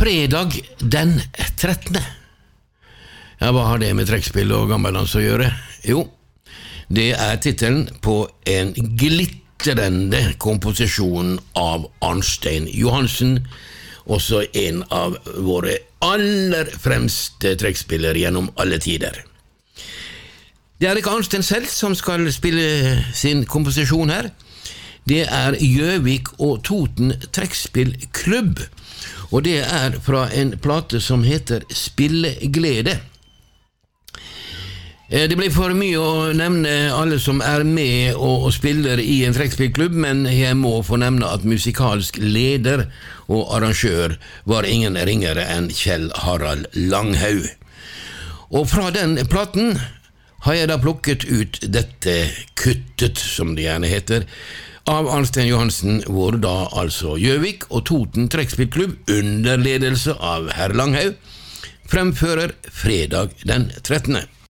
Fredag den 13. Ja, hva har det med trekkspill og gammeldans å gjøre? Jo, det titelen på en glittrende komposisjon av Arnstein Johansen, også en av våre aller fremste trekkspillere gjennom alle tider. Det ikke Arnstein selv som skal spille sin komposisjon her. Det Gjøvik og Toten trekkspillklubb, og det fra en plate som heter Spilleglede. Det blir for mye å nevne alle som med og spiller i en trekkspillklubb, men jeg må få nevne at musikalsk leder og arrangør var ingen ringere enn Kjell Harald Langhaug. Og fra den platen har jeg da plukket ut dette kuttet, som det gjerne heter, av Arnstein Johansen, hvor da altså Gjøvik og Toten trekkspillklubb under ledelse av herr Langhaug fremfører Fredag den 13.